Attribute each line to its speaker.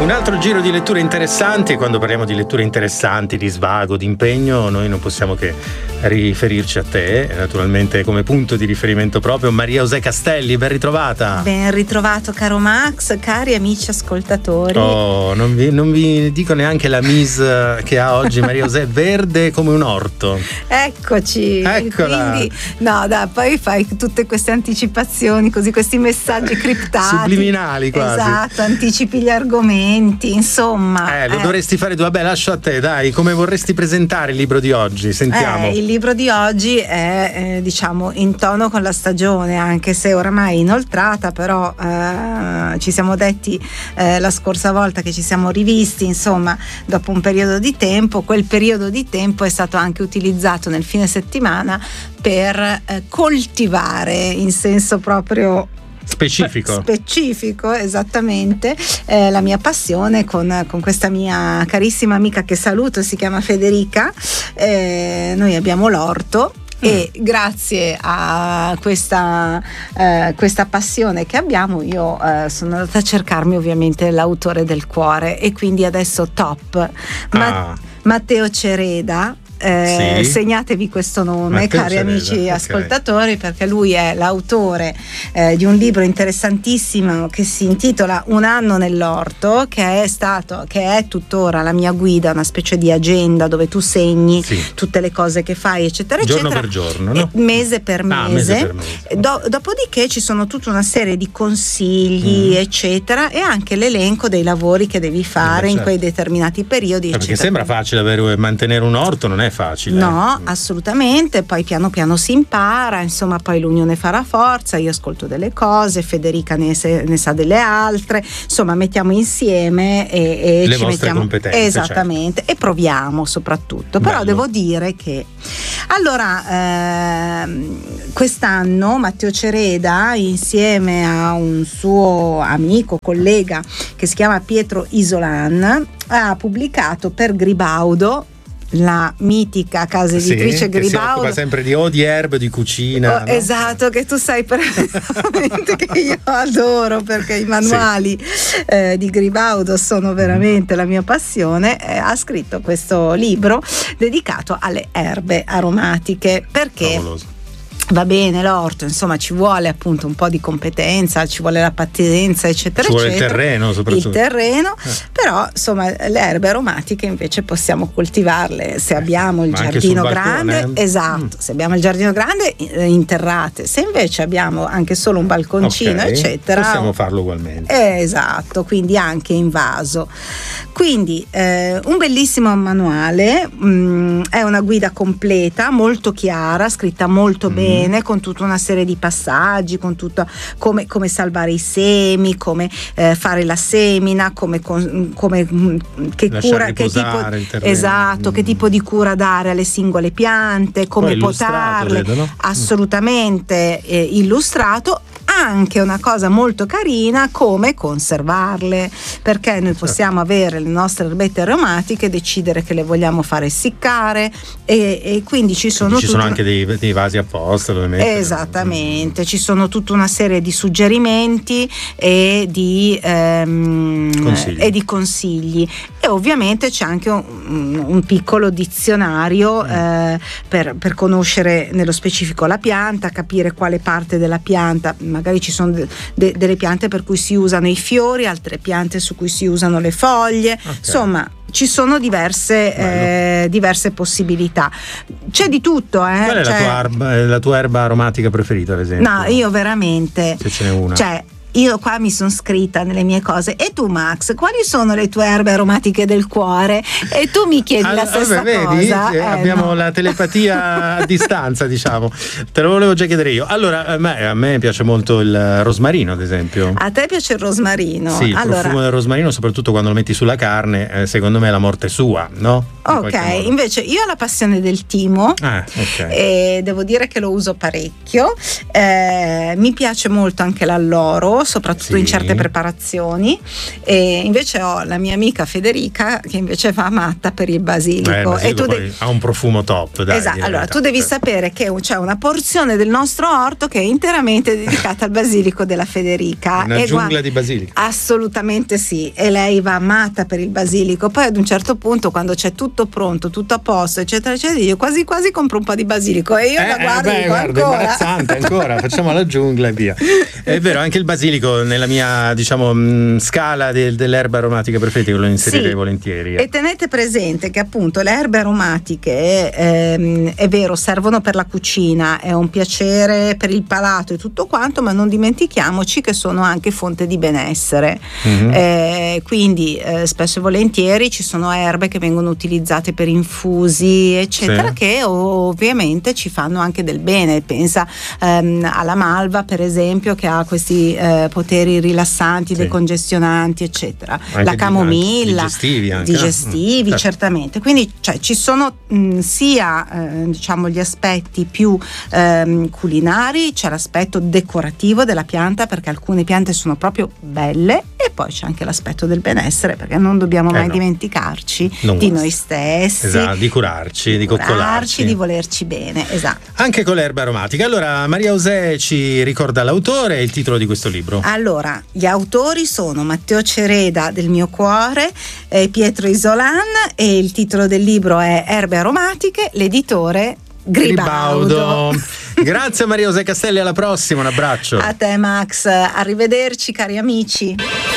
Speaker 1: Un altro giro di letture interessanti, e quando parliamo di letture interessanti, di svago, di impegno, noi non possiamo che riferirci a te, naturalmente come punto di riferimento proprio. Maria José Castelli, ben ritrovata.
Speaker 2: Ben ritrovato caro Max, cari amici ascoltatori.
Speaker 1: Oh, non vi dico neanche la mise che ha oggi Maria José, verde come un orto.
Speaker 2: Eccoci.
Speaker 1: Eccola.
Speaker 2: Quindi, no, dai, poi fai tutte queste anticipazioni, così questi messaggi criptati.
Speaker 1: Subliminali quasi.
Speaker 2: Esatto, anticipi gli argomenti, insomma.
Speaker 1: Lo dovresti fare tu, vabbè, lascio a te, dai, come vorresti presentare il libro di oggi? Sentiamo.
Speaker 2: Il libro di oggi è diciamo in tono con la stagione, anche se oramai inoltrata, però ci siamo detti la scorsa volta che ci siamo rivisti, insomma, dopo un periodo di tempo. Quel periodo di tempo è stato anche utilizzato nel fine settimana per coltivare in senso proprio specifico, esattamente, la mia passione con questa mia carissima amica che saluto, si chiama Federica. Noi abbiamo l'orto e grazie a questa passione che abbiamo io sono andata a cercarmi ovviamente l'autore del cuore, e quindi adesso top Matteo Cereda.
Speaker 1: Sì.
Speaker 2: Segnatevi questo nome,
Speaker 1: Matteo
Speaker 2: cari
Speaker 1: Cereda,
Speaker 2: amici ascoltatori, perché lui è l'autore di un libro interessantissimo che si intitola Un anno nell'orto, che è tuttora la mia guida, una specie di agenda dove tu segni tutte le cose che fai, eccetera,
Speaker 1: giorno
Speaker 2: eccetera,
Speaker 1: per giorno, no?
Speaker 2: mese per mese. Dopodiché ci sono tutta una serie di consigli, eccetera, e anche l'elenco dei lavori che devi fare in quei determinati periodi, eccetera.
Speaker 1: Perché sembra facile mantenere un orto, non è facile.
Speaker 2: No, assolutamente. Poi piano piano si impara, insomma, poi l'unione farà forza. Io ascolto delle cose, Federica ne sa delle altre, insomma mettiamo insieme e
Speaker 1: le
Speaker 2: ci
Speaker 1: vostre
Speaker 2: mettiamo
Speaker 1: competenze,
Speaker 2: esattamente, certo. E proviamo soprattutto.
Speaker 1: Bello.
Speaker 2: Però devo dire che allora quest'anno Matteo Cereda, insieme a un suo amico, collega che si chiama Pietro Isolan, ha pubblicato per Gribaudo, la mitica casa editrice Gribaudo, che si occupa
Speaker 1: sempre di erbe, di cucina, no?
Speaker 2: Esatto, che tu sai perfettamente che io adoro, perché i manuali di Gribaudo sono veramente la mia passione. Ha scritto questo libro dedicato alle erbe aromatiche, perché
Speaker 1: favoloso.
Speaker 2: Va bene l'orto, insomma ci vuole appunto un po' di competenza, ci vuole la pazienza, eccetera,
Speaker 1: ci vuole
Speaker 2: eccetera.
Speaker 1: Il terreno soprattutto.
Speaker 2: Il terreno, però insomma le erbe aromatiche invece possiamo coltivarle se abbiamo il giardino grande, esatto, se abbiamo il giardino grande interrate, se invece abbiamo anche solo un balconcino, eccetera,
Speaker 1: possiamo farlo ugualmente.
Speaker 2: Esatto, quindi anche in vaso. Quindi un bellissimo manuale, è una guida completa, molto chiara, scritta molto bene, con tutta una serie di passaggi, con tutto come salvare i semi, come fare la semina, che cura, che tipo, esatto, che tipo di cura dare alle singole piante, come potarle,
Speaker 1: vedo, no?
Speaker 2: Assolutamente illustrato. Anche una cosa molto carina, come conservarle, perché noi possiamo avere le nostre erbette aromatiche, decidere che le vogliamo fare essiccare, e quindi ci sono
Speaker 1: anche dei vasi apposta dove mettere.
Speaker 2: Esattamente, ci sono tutta una serie di suggerimenti e di consigli, e ovviamente c'è anche un piccolo dizionario per conoscere nello specifico la pianta, capire quale parte della pianta. Magari ci sono delle piante per cui si usano i fiori, altre piante su cui si usano le foglie, insomma ci sono diverse possibilità, c'è di tutto.
Speaker 1: Qual è la tua erba aromatica preferita, ad esempio?
Speaker 2: No, io veramente,
Speaker 1: se ce n'è una,
Speaker 2: io qua mi sono scritta nelle mie cose. E tu, Max, quali sono le tue erbe aromatiche del cuore? E tu mi chiedi la stessa cosa.
Speaker 1: Abbiamo la telepatia a distanza, diciamo. Te lo volevo già chiedere io. Allora, a me piace molto il rosmarino, ad esempio.
Speaker 2: A te piace il rosmarino?
Speaker 1: Sì, il profumo del rosmarino, soprattutto quando lo metti sulla carne, secondo me è la morte sua, no?
Speaker 2: Ok, invece io ho la passione del timo, e devo dire che lo uso parecchio. Mi piace molto anche l'alloro, soprattutto in certe preparazioni, e invece ho la mia amica Federica che invece va matta per il basilico.
Speaker 1: E tu ha un profumo top, dai.
Speaker 2: Esatto, allora tu devi sapere che c'è una porzione del nostro orto che è interamente dedicata al basilico della Federica.
Speaker 1: Una giungla di basilico.
Speaker 2: Assolutamente sì, e lei va matta per il basilico. Poi ad un certo punto, quando c'è tutto pronto, tutto a posto, eccetera eccetera, io quasi quasi compro un po' di basilico e io la guardo e dico
Speaker 1: guarda, imbarazzante ancora, facciamo la giungla e via. È vero, anche il basilico nella mia, diciamo, scala delle erbe aromatiche preferite lo inserirei volentieri.
Speaker 2: E tenete presente che appunto le erbe aromatiche è vero, servono per la cucina, è un piacere per il palato e tutto quanto, ma non dimentichiamoci che sono anche fonte di benessere. Quindi spesso e volentieri ci sono erbe che vengono utilizzate per infusi eccetera, che ovviamente ci fanno anche del bene. Pensa alla malva per esempio, che ha questi poteri rilassanti, decongestionanti eccetera, anche la camomilla, digestivi certamente. Quindi ci sono sia diciamo gli aspetti più culinari, c'è l'aspetto decorativo della pianta, perché alcune piante sono proprio belle, e poi c'è anche l'aspetto del benessere, perché non dobbiamo mai dimenticarci di noi stessi,
Speaker 1: di curarci, di coccolarci,
Speaker 2: di volerci bene,
Speaker 1: anche con le erbe aromatiche. Allora Maria José ci ricorda l'autore e il titolo di questo libro.
Speaker 2: Allora, gli autori sono Matteo Cereda del Mio Cuore, Pietro Isolan, e il titolo del libro è Erbe aromatiche, l'editore Gribaudo.
Speaker 1: Grazie Maria José Castelli, alla prossima, un abbraccio.
Speaker 2: A te Max, arrivederci cari amici.